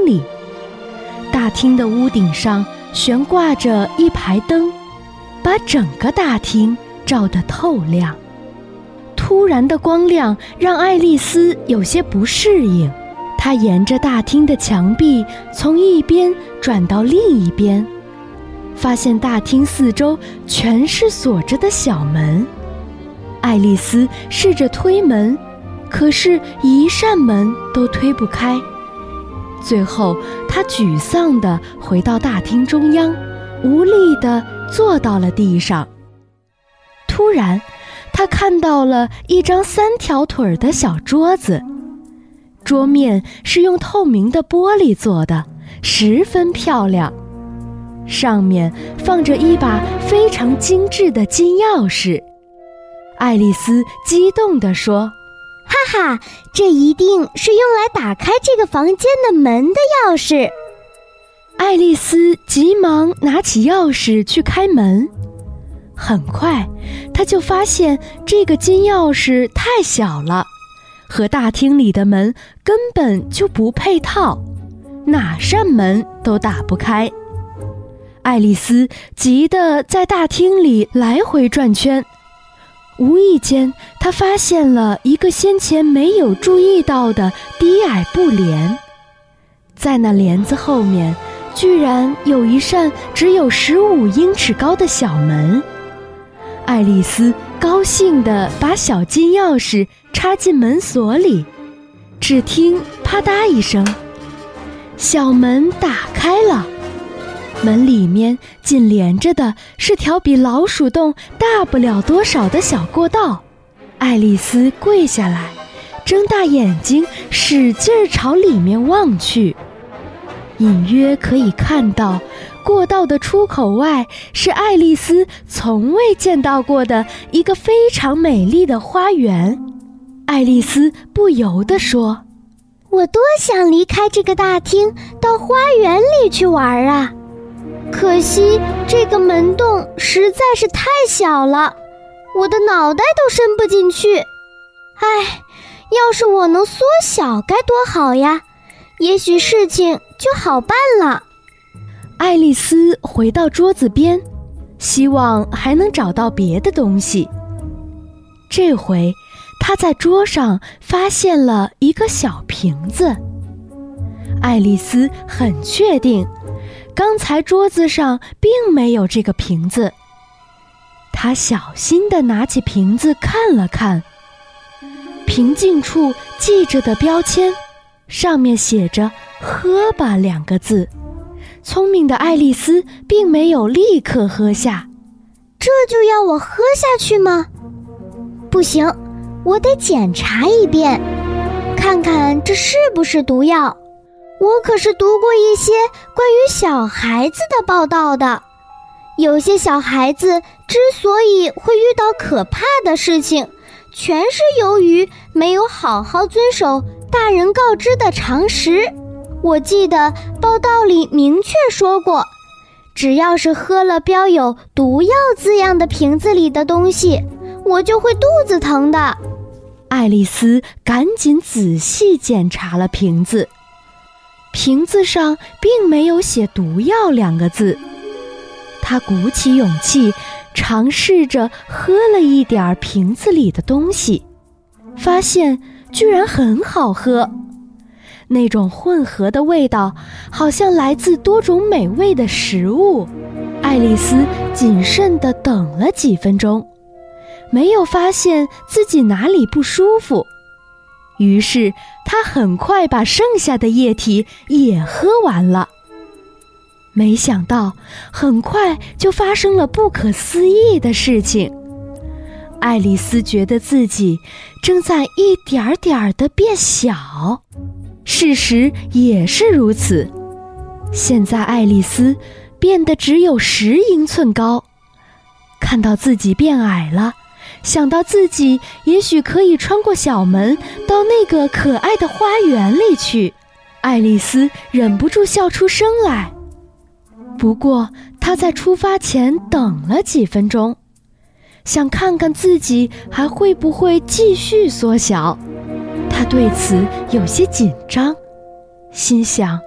里。大厅的屋顶上悬挂着一排灯，把整个大厅照得透亮。突然的光亮让爱丽丝有些不适应，她沿着大厅的墙壁从一边转到另一边，发现大厅四周全是锁着的小门。爱丽丝试着推门，可是一扇门都推不开。最后她沮丧地回到大厅中央，无力地坐到了地上。突然她看到了一张3条腿的小桌子，桌面是用透明的玻璃做的，十分漂亮。上面放着一把非常精致的金钥匙。爱丽丝激动地说： 哈哈，这一定是用来打开这个房间的门的钥匙。 爱丽丝急忙拿起钥匙去开门，很快她就发现这个金钥匙太小了，和大厅里的门根本就不配套，哪扇门都打不开。爱丽丝急得在大厅里来回转圈，无意间她发现了一个先前没有注意到的低矮布帘，在那帘子后面居然有一扇只有15英尺高的小门。爱丽丝高兴地把小金钥匙插进门锁里，只听啪嗒一声，小门打开了。门里面紧连着的是条比老鼠洞大不了多少的小过道。爱丽丝跪下来，睁大眼睛使劲朝里面望去，隐约可以看到过道的出口外是爱丽丝从未见到过的一个非常美丽的花园。爱丽丝不由地说： 我多想离开这个大厅到花园里去玩啊，可惜这个门洞实在是太小了，我的脑袋都伸不进去。唉，要是我能缩小该多好呀，也许事情就好办了。 爱丽丝回到桌子边，希望还能找到别的东西。这回她在桌上发现了一个小瓶子。爱丽丝很确定刚才桌子上并没有这个瓶子。她小心地拿起瓶子看了看，瓶颈处系着的标签上面写着喝吧2个字。聪明的爱丽丝并没有立刻喝下。 这就要我喝下去吗？不行，我得检查一遍，看看这是不是毒药。我可是读过一些关于小孩子的报道的，有些小孩子之所以会遇到可怕的事情，全是由于没有好好遵守大人告知的常识。我记得报道里明确说过，只要是喝了标有毒药字样的瓶子里的东西，我就会肚子疼的。 爱丽丝赶紧仔细检查了瓶子，瓶子上并没有写毒药2个字。她鼓起勇气尝试着喝了一点瓶子里的东西，发现居然很好喝。那种混合的味道好像来自多种美味的食物。爱丽丝谨慎地等了几分钟，没有发现自己哪里不舒服，于是她很快把剩下的液体也喝完了。没想到很快就发生了不可思议的事情。爱丽丝觉得自己正在一点点地变小，事实也是如此。现在爱丽丝变得只有10英寸高。看到自己变矮了，想到自己也许可以穿过小门到那个可爱的花园里去，爱丽丝忍不住笑出声来。不过她在出发前等了几分钟，想看看自己还会不会继续缩小。她对此有些紧张，心想